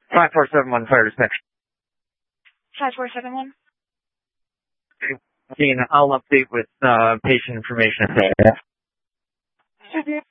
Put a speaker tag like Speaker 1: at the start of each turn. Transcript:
Speaker 1: 5471 fire dispatch.
Speaker 2: 5471.
Speaker 1: I'll update with patient information.
Speaker 2: Okay.